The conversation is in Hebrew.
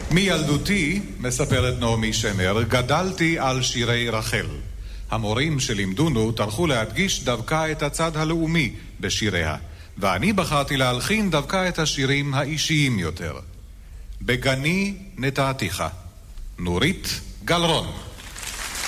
מילדותי, מספרת נעמי שמר, גדלתי על שירי רחל. המורים שלימדונו טרחו להדגיש דווקא את הצד הלאומי בשיריה, ואני בחרתי להלחין דווקא את השירים האישיים יותר. בגני נטעתיך, נורית גלרון.